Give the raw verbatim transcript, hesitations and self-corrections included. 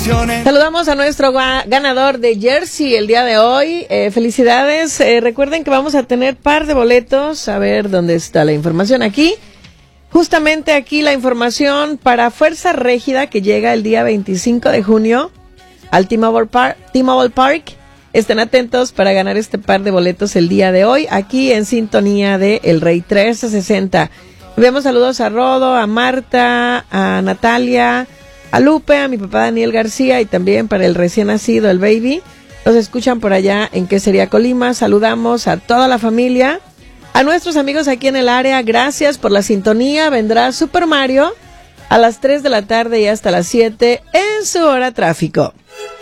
emociones. Saludamos a nuestro ganador de jersey el día de hoy. Eh, felicidades. Eh, recuerden que vamos a tener par de boletos. A ver dónde está la información aquí. Justamente aquí la información para Fuerza Régida, que llega el día veinticinco de junio al T-Mobile Park. T-Mobile Park. Estén atentos para ganar este par de boletos el día de hoy, aquí en sintonía de El Rey trece sesenta. Enviamos saludos a Rodo, a Marta, a Natalia, a Lupe, a mi papá Daniel García y también para el recién nacido, el baby. Nos escuchan por allá en Quesería Colima. Saludamos a toda la familia, a nuestros amigos aquí en el área. Gracias por la sintonía. Vendrá Super Mario a las tres de la tarde y hasta las siete en su hora tráfico.